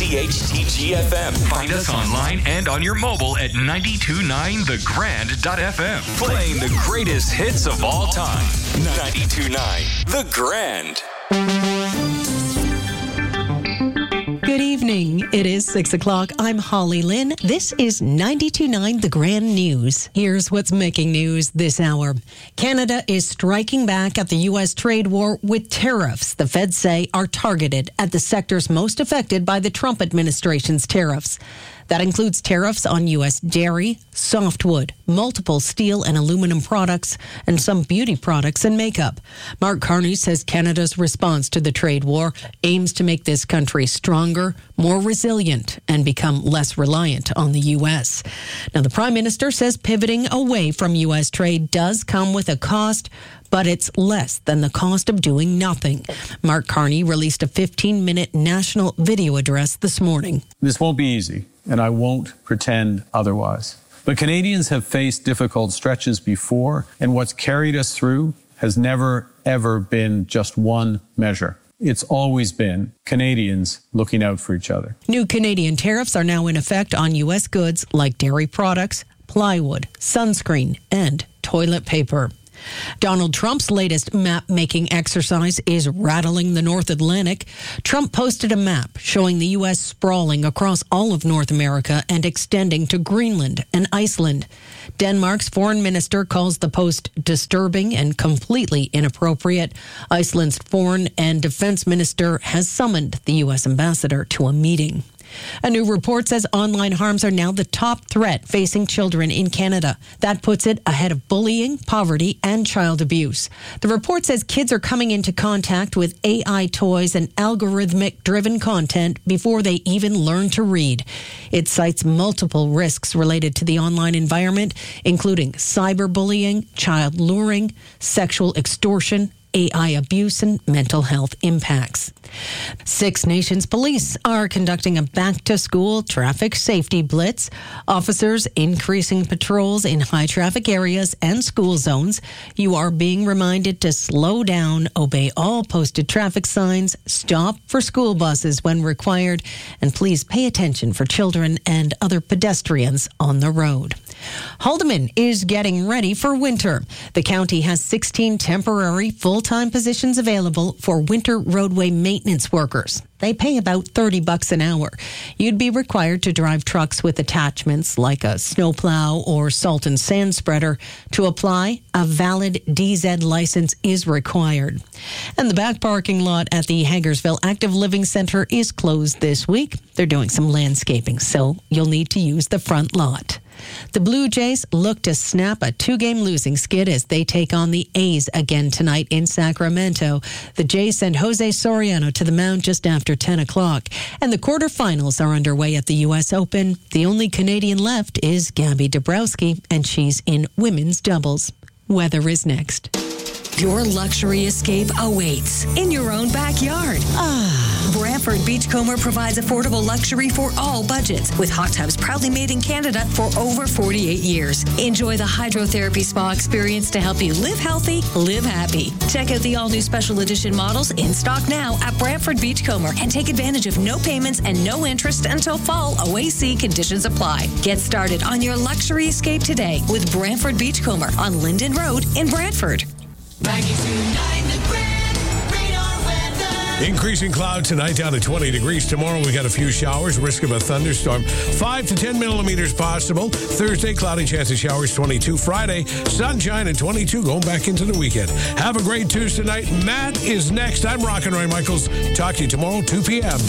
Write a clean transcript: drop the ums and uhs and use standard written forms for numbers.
CHTG-FM. Find us online and on your mobile at 929thegrand.fm. Playing the greatest hits of all time. 92.9 The Grand. Good evening. It is 6 o'clock. I'm Holly Lynn. This is 92.9 The Grand News. Here's what's making news this hour. Canada is striking back at the U.S. trade war with tariffs the feds say are targeted at the sectors most affected by the Trump administration's tariffs. That includes tariffs on U.S. dairy, softwood, multiple steel and aluminum products, and some beauty products and makeup. Mark Carney says Canada's response to the trade war aims to make this country stronger, more resilient, and become less reliant on the U.S. Now, the Prime Minister says pivoting away from U.S. trade does come with a cost, but it's less than the cost of doing nothing. Mark Carney released a 15-minute national video address this morning. This won't be easy, and I won't pretend otherwise. But Canadians have faced difficult stretches before, and what's carried us through has never, ever been just one measure. It's always been Canadians looking out for each other. New Canadian tariffs are now in effect on U.S. goods like dairy products, plywood, sunscreen, and toilet paper. Donald Trump's latest map-making exercise is rattling the North Atlantic. Trump posted a map showing the U.S. sprawling across all of North America and extending to Greenland and Iceland. Denmark's foreign minister calls the post disturbing and completely inappropriate. Iceland's foreign and defense minister has summoned the U.S. ambassador to a meeting. A new report says online harms are now the top threat facing children in Canada. That puts it ahead of bullying, poverty, and child abuse. The report says kids are coming into contact with AI toys and algorithmic-driven content before they even learn to read. It cites multiple risks related to the online environment, including cyberbullying, child luring, sexual extortion, AI abuse, and mental health impacts. Six Nations Police are conducting a back-to-school traffic safety blitz. Officers increasing patrols in high-traffic areas and school zones. You are being reminded to slow down, obey all posted traffic signs, stop for school buses when required, and please pay attention for children and other pedestrians on the road. Haldeman is getting ready for winter. The county has 16 temporary full-time positions available for winter roadway maintenance workers. They pay about $30 an hour. You'd be required to drive trucks with attachments like a snowplow or salt and sand spreader. To apply, a valid DZ license is required. And the back parking lot at the Hagersville Active Living Center is closed this week. They're doing some landscaping, so you'll need to use the front lot. The Blue Jays look to snap a 2-game losing skid as they take on the A's again tonight in Sacramento. The Jays send Jose Soriano to the mound just after 10 o'clock. And the quarterfinals are underway at the U.S. Open. The only Canadian left is Gabby Dabrowski, and she's in women's doubles. Weather is next. Your luxury escape awaits in your own backyard. Brantford Beachcomber provides affordable luxury for all budgets with hot tubs proudly made in Canada for over 48 years. Enjoy the hydrotherapy spa experience to help you live healthy, live happy. Check out the all-new special edition models in stock now at Brantford Beachcomber and take advantage of no payments and no interest until fall. OAC conditions apply. Get started on your luxury escape today with Brantford Beachcomber on Linden Road in Brantford. 92.9 The Grand Radar Weather. Increasing clouds tonight down to 20 degrees. Tomorrow we got a few showers, risk of a thunderstorm. 5 to 10 millimeters possible. Thursday, cloudy, chance of showers, 22. Friday, sunshine at 22, going back into the weekend. Have a great Tuesday night. Matt is next. I'm Rockin' Ray Michaels. Talk to you tomorrow, 2 p.m.